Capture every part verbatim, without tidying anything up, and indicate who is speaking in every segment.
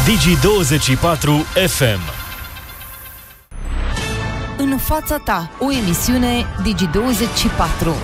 Speaker 1: Digi douăzeci și patru F M.
Speaker 2: În fața ta, o emisiune Digi douăzeci și patru.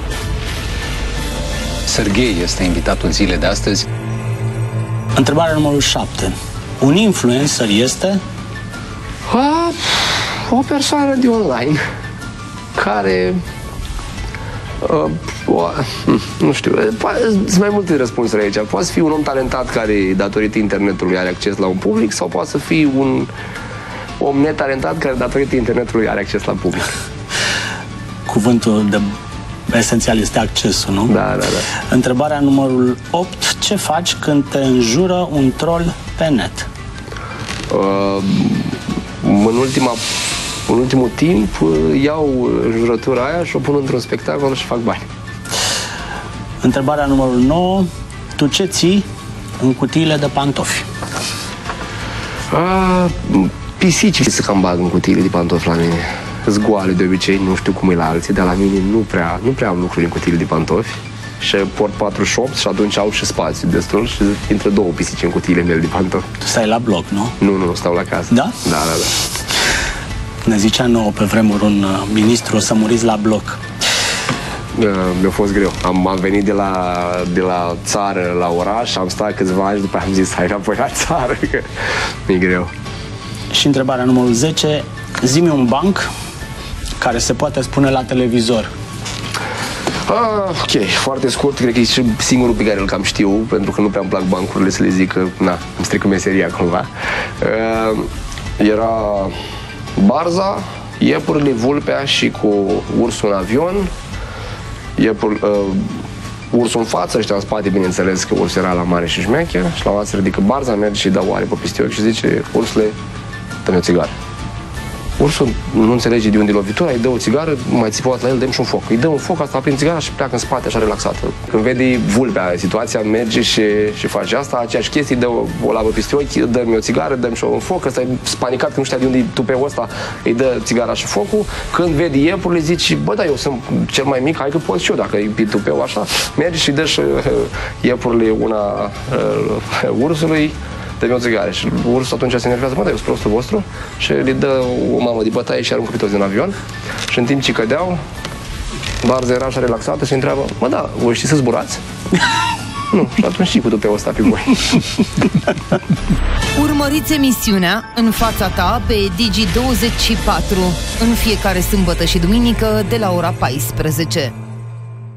Speaker 3: Serghei este invitatul zilei de astăzi.
Speaker 4: Întrebarea numărul șapte. Un influencer este?
Speaker 5: A, o persoană de online care uh, o, nu știu, sunt mai multe răspunsuri aici. Poate fi un om talentat care, datorită internetului, are acces la un public, sau poate să fie un om netalentat care, datorită internetului, are acces la public.
Speaker 4: Cuvântul de esențial este accesul, nu?
Speaker 5: Da, da, da.
Speaker 4: Întrebarea numărul opt. Ce faci când te înjură un troll pe net?
Speaker 5: Uh, în ultima În ultimul timp iau înjurătura aia și o pun într-un spectacol și fac bani.
Speaker 4: Întrebarea numărul nouă. Tu ce ții în cutiile de pantofi?
Speaker 5: A, pisicii se cam bag în cutiile de pantofi la mine. Zgoale de obicei, nu știu cum e la alții, dar la mine nu prea, nu prea am lucruri în cutiile de pantofi. Și port patruzeci și opt și atunci au și spațiu destul și intră două pisici în cutiile mele de pantofi.
Speaker 4: Tu stai la bloc, nu?
Speaker 5: Nu, nu, stau la casă.
Speaker 4: Da?
Speaker 5: Da, da, da.
Speaker 4: Ne zicea nouă pe vremuri un uh, ministru, o să muriți la bloc.
Speaker 5: Uh, mi-a fost greu. Am, am venit de la, de la țară la oraș, am stat câțiva ani și după am zis hai înapoi la țară, că mi-e greu.
Speaker 4: Și întrebarea numărul zece. Zi-mi un banc care se poate spune la televizor.
Speaker 5: Ah, ok, foarte scurt, cred că e și singurul pe care îl cam știu, pentru că nu prea îmi plac bancurile să le zic că, na, îmi strică meseria cumva. Uh, era Barza, iepurile, vulpea și cu ursul în avion. Iepul, uh, ursul în față, ăștia în spate, bineînțeles că ursul era la mare și șmecher. Și la un se ridică Barza, merge și dă oare pe peste ochi și zice: ursule, dă-mi o țigară. Ursul nu înțelege de unde e lovitura, îi dă o țigară, mai țipat la el, dăm și un foc. Îi dă un foc, asta aprind țigara și pleacă în spate, așa relaxată. Când vede vulpea situația, merge și, și face asta, aceeași chestie, dă o, o labă peste ochi, dă-mi o țigară, dăm și un foc, ăsta e spanicat, că nu știa de unde e tupeul ăsta, îi dă țigara și focul. Când vede iepurile, zice: bă, da, eu sunt cel mai mic, hai că pot și eu, dacă e tupeu așa. Merge și dă și uh, iepurile una uh, ursului, dă-mi o țigară. Și ursul atunci se enervează: mă, dar eu sunt prostul vostru? Și le dă o mamă de bătaie și aruncă pe toți din avion. Și în timp ce cădeau, Barza era așa relaxată și întreabă: mă, da, voi știți să zburați? Nu, și atunci și cu tupeul ăsta pe voi.
Speaker 2: Urmăriți emisiunea În fața ta pe Digi douăzeci și patru în fiecare sâmbătă și duminică de la ora paisprezece.